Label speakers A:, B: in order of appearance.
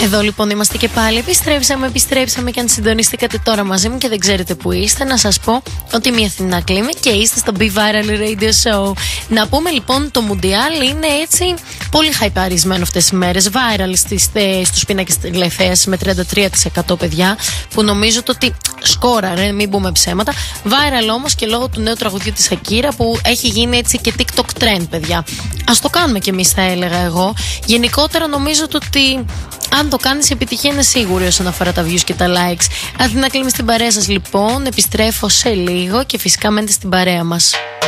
A: Εδώ λοιπόν είμαστε και πάλι. Επιστρέψαμε και αν συντονιστήκατε τώρα μαζί μου και δεν ξέρετε που είστε, να σας πω ότι είμαι η Αθηνά Κλίμη και είστε στο Be Viral Radio Show. Να πούμε λοιπόν, το Μουντιάλ είναι έτσι πολύ χαϊπαρισμένο αυτές τις μέρες. Viral στους πίνακες τηλεθέασης με 33% παιδιά, που νομίζω ότι σκόραρε, μην πούμε ψέματα. Viral όμως και λόγω του νέου τραγουδιού της Ακύρα που έχει γίνει έτσι και TikTok trend, παιδιά. Ας το κάνουμε κι εμείς, θα έλεγα εγώ. Γενικότερα νομίζω ότι αν το κάνεις, η επιτυχία είναι σίγουρη όσον αφορά τα views και τα likes. Αθηνά Κλίμη στην παρέα σας λοιπόν. Επιστρέφω σε λίγο και φυσικά μένετε στην παρέα μας.